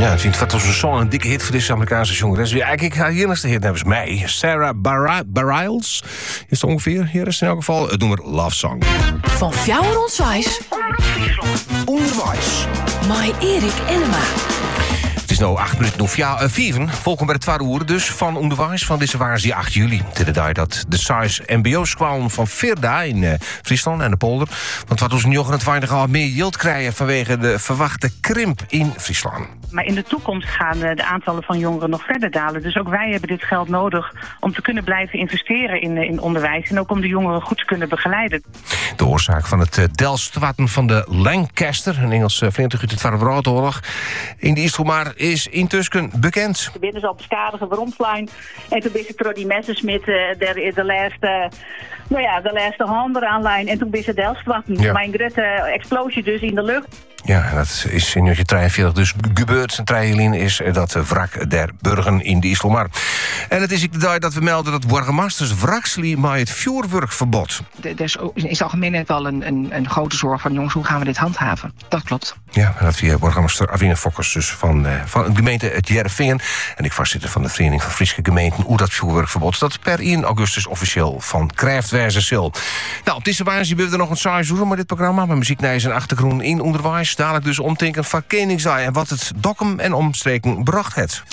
Ja, het vindt wat als een song een dikke hit voor deze Amerikaanse zangeres. Eigenlijk haar enigste hit hebben ze mij. Sarah Bareilles is het ongeveer. Hier is in elk geval het nummer Love Song. Van Fjouwer ontwijs. Onderwijs. Mai Erik Enema. Het is nu 8 minuten of 4. Volkom bij de tweede uur dus van Onderwijs van deze waarsdag 8 juli. De dag dat de size mbo's kwamen van Virda in Friesland en de polder. Want wat ons nog weinig al meer yield krijgen vanwege de verwachte krimp in Friesland. Maar in de toekomst gaan de aantallen van jongeren nog verder dalen. Dus ook wij hebben dit geld nodig om te kunnen blijven investeren in onderwijs. En ook om de jongeren goed te kunnen begeleiden. De oorzaak van het delstwatten van de Lancaster, een Engels vriendelijk uit de Tweede Wereldoorlog, in de Istelmaar is intussen bekend. Toen binnen ze op beschadigde Bromslijn. En toen ben ik door die Messerschmitt de laatste handen aanlijn. En toen ben ze delstwatten. Ja. Mijn grote explosie dus in de lucht. Ja, dat is in 1943 dus gebeurd. Zijn treilin is dat wrak der burgen in de Isselmar. En het is de dag dat we melden dat burgemeesters wrakseli maar het vuurwerkverbod. Er is in het algemeen net wel een grote zorg van jongens, hoe gaan we dit handhaven? Dat klopt. Ja, en dat via burgemeester Avine Fokkers dus van de gemeente het Jereveen. En ik voorzitter van de Vereniging van Friese Gemeenten hoe dat vuurwerkverbod dat per 1 augustus officieel van krijftwijze zal. Nou, op deze wijze hebben we er nog een saai zoeken met dit programma. Met muziek naar zijn achtergrond in onderwijs. Dadelijk dus omdenken van Koningsdag en wat het Dokkum en omstreken bracht het.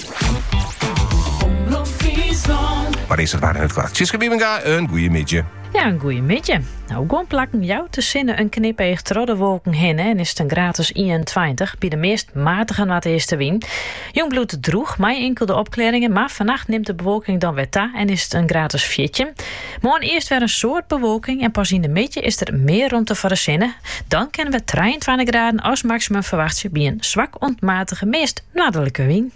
Maar is het waar in het kwaad. Tjiske Biemenga, een goeie midje. Ja, een goeie midje. Nou, gewoon plakken jou te zinnen een knipeeg troddenwolken heen en is het een gratis 21 bij de meest matige wat is te wien. Jongbloed droeg, mij enkel de opklaringen, maar vannacht neemt de bewolking dan weer ta en is het een gratis 4. Morgen eerst weer een soort bewolking en pas in de midje is er meer rond te verzinnen. Dan kennen we 23 graden als maximum verwachtje bij een zwak ontmatige meest noordelijke wind.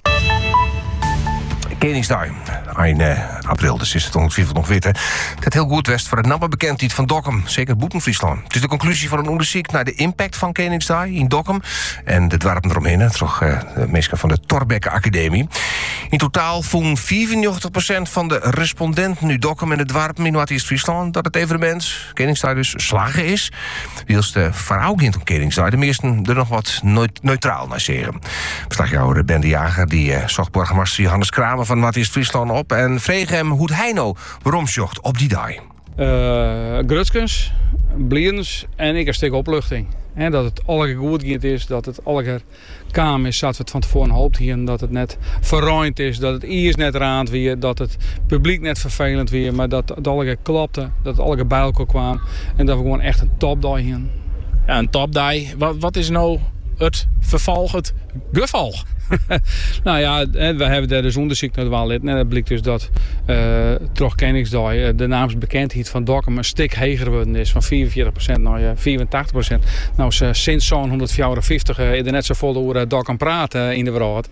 Koningsdag, 1 april, dus is het ongetwijfeld nog weten. Het heel goed west voor het namme bekendheid van Dokkum, zeker Boetenfriesland. Het is de conclusie van een onderzoek naar de impact van Koningsdag in Dokkum en de dwarpen eromheen, toch de meesten van de Thorbecke Academie. In totaal voelen 94% van de respondenten nu Dokkum en de dwarpen in Noord-Friesland dat het evenement Koningsdag dus slagen is. Wils de verhouding van Koningsdag de meesten er nog wat neutraal naar zeggen. Verslagjouwer Ben de Jager die zocht burgemeester Johannes Kramer van Noord-Friesland op en vreeg hem hoe hij nou waarom zocht op die dag. Grutskens, bliedens en ik een stuk opluchting. He, dat het allemaal goed is, dat het allemaal kalm is, dat we het van tevoren hoopt hier, dat het net verruimd is, dat het iers net raand weer, dat het publiek net vervelend weer, maar dat het allemaal klopte, dat het allemaal bij elkaar kwam en dat we gewoon echt een topdag hier. Ja, een topdag. Wat is nou het vervolg, het geval? Nou ja, we hebben daar dus onderzoek naar wel lid. En dat blijkt dus dat toch Koningsdag de naamsbekendheid van Dokkum een stuk hoger geworden is. Van 44% naar 84%. Nou, sinds zo'n 154 is er net zo vol over Dokkum praten in de wereld.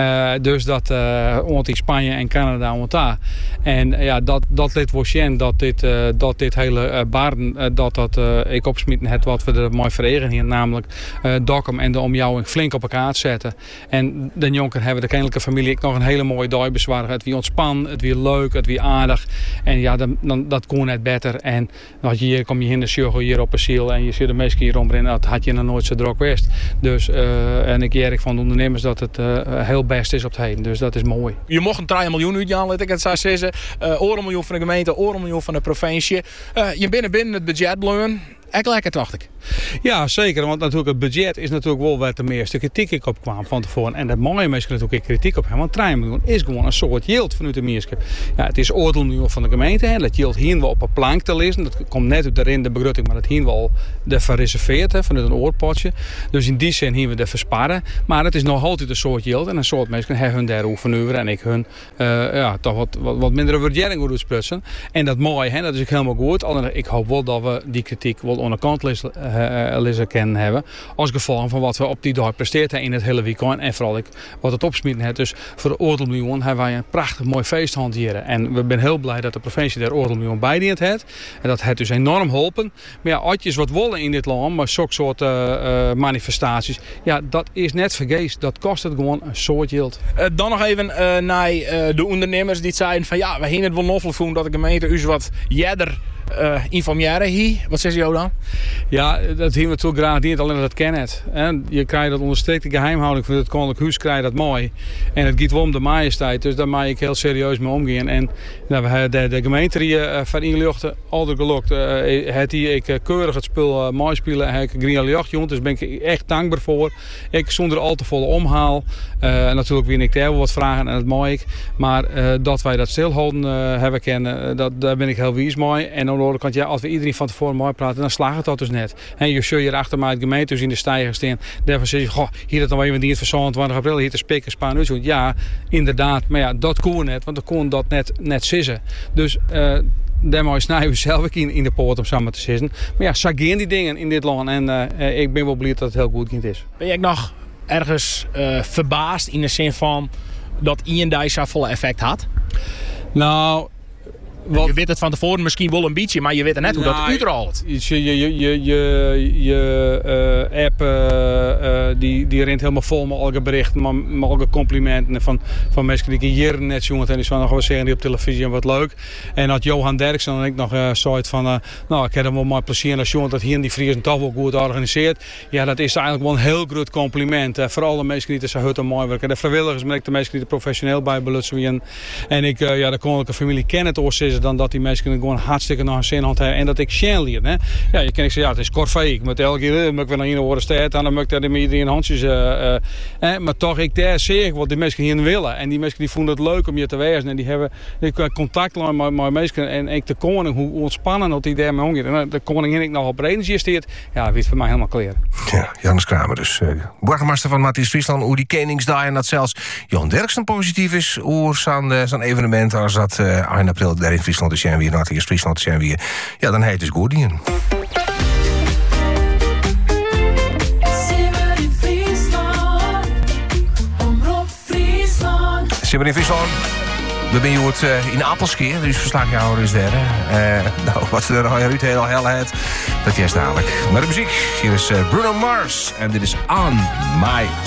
Dus dat in Spanje en Canada daar. En ja, dat liet wel zien dat dit hele baarden dat ik opsmieten het wat we er mooi vereren hier. Namelijk Dokkum en de omjouwing flink op elkaar zetten. En de jonker hebben de kennelijke familie nog een hele mooie dag bezwaren. Het wie ontspan, het wie leuk, het wie aardig. En ja, dat kon net beter. En hier kom je in de sjugel hier op een ziel en je ziet de meesten hier rondbrengen. Dat had je nog nooit zo druk geweest. Dus en ik jerk van de ondernemers dat het heel best is op het heen. Dus dat is mooi. Je mocht een 3 miljoen uitjaan, laat ik het zo zeggen. 1 miljoen van de gemeente, 1 miljoen van de provincie. Je binnen het budget blijven. Echt lekker, dacht ik. Ja, zeker. Want natuurlijk het budget is natuurlijk wel waar de meeste kritiek op kwam van tevoren. En daar mooie mensen natuurlijk ook kritiek op hebben. Want 3 miljoen is gewoon een soort yield vanuit de meeste. Ja, het is oordeel van de gemeente. Hè. Dat yield hier wel op een plank te lezen. Dat komt net uit de begroting, maar dat hier wel de verreserveerd vanuit een oorpotje. Dus in die zin hier we de versparen. Maar het is nog altijd een soort yield. En een soort mensen hebben hun daar oefenen en ik hun toch wat mindere waardering voor sprutsen. En dat mooi, hè, dat is ook helemaal goed. Alleen ik hoop wel dat we die kritiek wel onder kant lezen kennen hebben. Als gevolg van wat we op die dag presteerd hebben in het hele weekend. En vooral wat het opsmieten heeft. Dus voor de Oordelmiljoen hebben wij een prachtig mooi feest hanteren. En we zijn heel blij dat de provincie daar Oordelmiljoen bijdient heeft. En dat heeft dus enorm geholpen. Maar ja, als je wat willen in dit land, maar zo'n soort manifestaties. Ja, dat is net vergeest. Dat kost het gewoon een soort geld. Dan nog even naar de ondernemers die zeiden van ja, we hebben het wel noffel voelen dat de gemeente u wat jeder informeren hier. Wat zegt jou dan? Ja, dat hier natuurlijk graag niet, alleen dat ken het. Je krijgt dat onder strikte geheimhouding van het Koninklijk Huis, krijg je dat mooi. En het gaat wel om de majesteit, dus daar mag ik heel serieus mee omgaan. En nou, we hebben de gemeente hier van ingeluchten altijd gelukt. Het hier ik keurig het spul mooi spelen, heb ik green licht, jongen, dus ben ik echt dankbaar voor. Ik zonder al te volle omhaal. Natuurlijk weer ik daar wat vragen en dat mooi ik. Maar dat wij dat stilhouden hebben kennen, daar ben ik heel wies mooi. En aan de andere kant, ja, als we iedereen van tevoren mooi praten, dan slaagt het dat dus net. En je zult hier achter mij het gemeente dus in de stijger staan. Daarvan zeg je, goh, hier dat dan wel iemand die het voor 22 april hier te spikken, spaan uit. Ja, inderdaad. Maar ja, dat kon net, want dan kon dat net sissen. Dus daar moet je snijden zelf in de poort om samen te sissen. Maar ja, zo gaan die dingen in dit land. En ik ben wel blij dat het heel goed kind is. Ben jij nog ergens verbaasd in de zin van dat Ian Dijssa volle effect had? Nou, je weet het van tevoren misschien wel een beetje, maar je weet net hoe dat uitrolt. Je app die rent helemaal vol met al berichten, met al complimenten van mensen die hier net jongen en die zouden nog wel zeggen die op televisie en wat leuk. En dat Johan Derksen dan ik nog zoiets van, nou ik heb hem wel mooi plezier als jongen dat hier in die Friesen toch wel goed organiseert. Ja, dat is eigenlijk wel een heel groot compliment. Voor alle mensen die het zo goed en mooi werken. De vrijwilligers, maar ook de mensen die er professioneel bij belutsen. En ik, de koninklijke familie kennen het oorzissen dan dat die mensen gewoon hartstikke naar hun zin hebben en dat ik Sjen leer. Ja, je kan zeggen, ja, het is Corvée. Ik moet elke keer moet ik weer naar hier worden staan en dan moet ik daar met iedereen handjes. Maar toch, daar zie ik wat die mensen hier willen. En die mensen die vonden het leuk om hier te wezen. En die hebben contact met mensen. En ik de koning, hoe ontspannen dat die daarmee omgaat. En de koningin ik nog op Redens steert, ja, weet voor mij helemaal kleren. Ja, Jannes Kramer dus. Burgemeester van Matthias Friesland, hoe die Koningsdag en dat zelfs Johan Derksen positief is over zo'n evenement als dat 1 april daar in Friesland is en weer Matthias Friesland zijn weer. Ja, dan heet het dus goed in. Simmer in Friesland. We ben je het in Appelskeer, dus verslagjouwer is daar. Nou, wat ze er al uit heel het, dat is dadelijk. Maar de muziek, hier is Bruno Mars en dit is On My